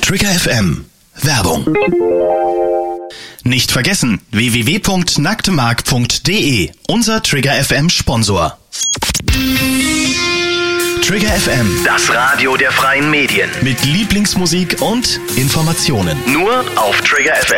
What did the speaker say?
Trigger FM. Werbung. Nicht vergessen, www.nacktemark.de, unser Trigger FM Sponsor. Trigger FM, Das Radio der freien Medien. mit Lieblingsmusik und Informationen. Nur auf Trigger FM.